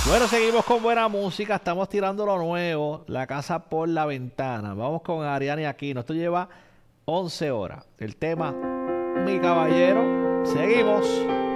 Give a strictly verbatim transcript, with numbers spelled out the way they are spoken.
Bueno, seguimos con buena música, estamos tirando lo nuevo, la casa por la ventana. Vamos con Ariane Aquino, esto lleva once horas. El tema, mi caballero, seguimos.